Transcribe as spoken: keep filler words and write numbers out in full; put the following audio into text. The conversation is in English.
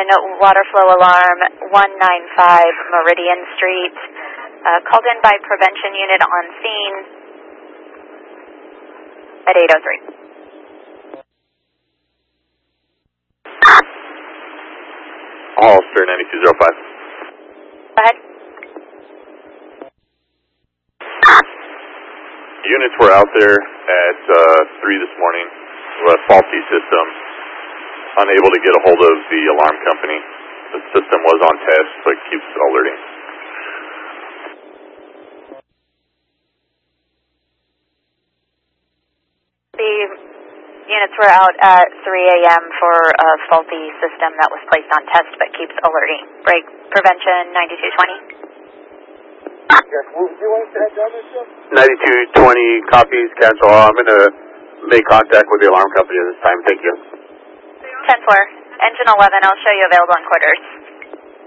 water flow alarm one nine five Meridian Street. Uh, called in by prevention unit on scene at eight oh three. Hollister ninety-two oh five. Go ahead. Units were out there at uh, three this morning with a faulty system, unable to get a hold of the alarm company. The system was on test, but keeps alerting. The units were out at three A M for a faulty system that was placed on test but keeps alerting. Break prevention ninety-two twenty. ninety-two twenty copies, cancel. I'm going to make contact with the alarm company this time. Thank you. ten four. Engine eleven, I'll show you available in quarters.